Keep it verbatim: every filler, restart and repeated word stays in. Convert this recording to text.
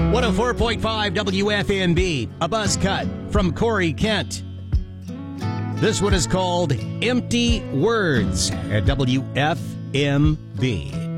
one oh four point five W F M B, a buzz cut from Corey Kent. This one is called Empty Words at W F M B.